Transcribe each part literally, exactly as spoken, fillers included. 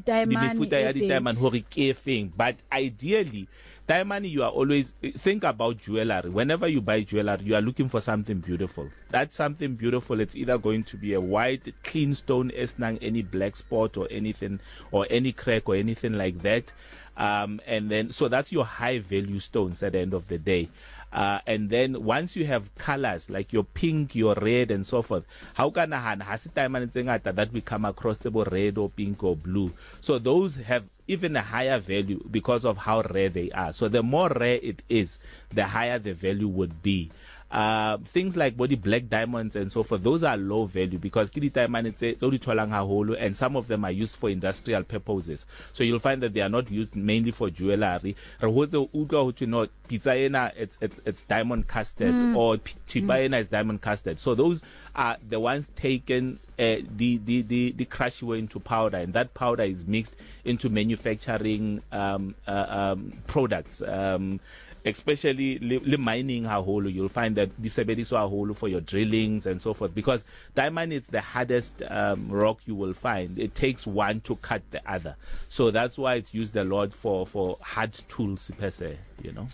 mefuta ya di-diamond hore ke efeng. But ideally, diamond, you are always, think about jewelry. Whenever you buy jewelry, you are looking for something beautiful. That's something beautiful. It's either going to be a white, clean stone, esnang, any black spot or anything, or any crack or anything like that. Um, and then, so that's your high value stones at the end of the day. Uh, and then once you have colors like your pink, your red, and so forth, how can has diamond that we come across table red or pink or blue? So those have even a higher value because of how rare they are. So the more rare it is, the higher the value would be. Uh, things like body black diamonds and so forth, those are low value because kidi diamond it's only holo, and some of them are used for industrial purposes. So you'll find that they are not used mainly for jewelry. Pizza it's it's it's diamond casted, mm. or chipaena mm. is diamond casted. So those are the ones taken uh, the the the the crush away into powder, and that powder is mixed into manufacturing um, uh, um, products. Um, especially the mining haholo, you'll find that the sebediso haholo for your drillings and so forth, because diamond is the hardest um, rock you will find. It takes one to cut the other, so that's why it's used a lot for for hard tools per se, you know.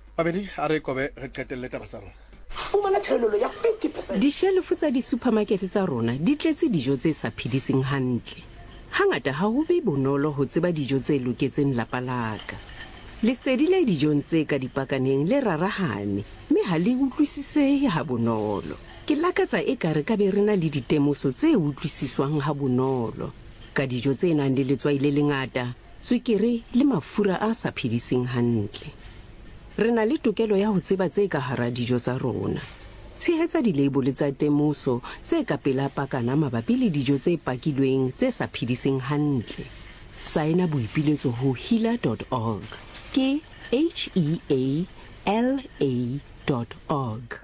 Dishelfu tsa di-supermarket tsa rona di tletse dijo tse sa phediseng hantle. Hangata ha ho be bonolo ho tseba dijo tse loketseng lapa laka. Lesedi le dijong tse ka dipakaneng le rarahane, mme ha le utlwisisehe ha bonolo. Ke lakatsa ekare ka be re na le ditemoso tse utlwisiswang ha bonolo ka dijo tse nang le letswai le lengata, tswekere le mafura a sa phediseng hantle. Re na le tokelo ya ho tseba tse ka hara dijo tsa rona. Tshehetsa di-label tsa temoso tse ka pela pakana mabapi le dijo tse pakilweng tse sa phediseng hantle. Saena boipiletso ho healer dot org. K H E A L A dot org.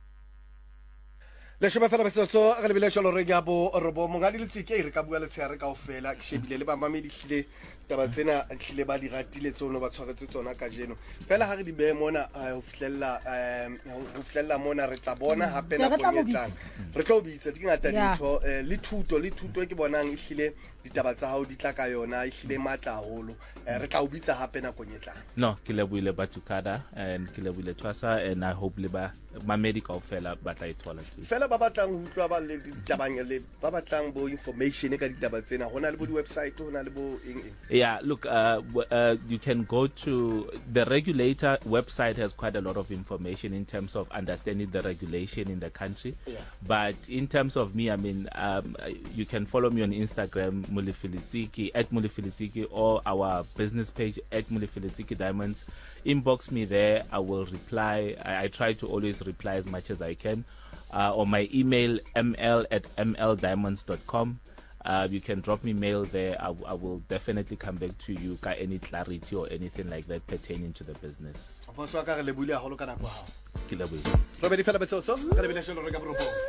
Le shoma fela betso a re lebile tsholo re ga bo robo mongadi le tsike re ka bua le tshare ka ofela ke shebile le ba mamedi hlile taba tsena hlile ba di ratile tsono ba tshwaretse tsona ka jeno fela ha re di be mona ho fihlella ho fihlella mona re tla bona hape na go yetlang re tlo bitse di ngata dintho le thuto le thuto e ke bonang e hlile ditaba tsa hao di tla ka yona e hlile matla haholo re tla o bitsa hape na go yetlang. No ke leboile batukada and ke leboile twasa, and I hope le ba mamedi ka ofela ba tla ithola fela ba batlang ho utlwa ba le ditabang le ba batlang bo information ka ditaba tsena hona le bo di website hona le bo eng eng. Yeah, look, uh, uh, you can go to the regulator website. Has quite a lot of information in terms of understanding the regulation in the country. Yeah. But in terms of me, I mean, um, you can follow me on Instagram, Mulifilitiki, at Mulifilitiki, or our business page at Mulifilitiki Diamonds. Inbox me there. I will reply. I, I try to always reply as much as I can. Uh, or my email, ml at mldiamonds dot com. Uh, you can drop me mail there. I, I will definitely come back to you got any clarity or anything like that pertaining to the business.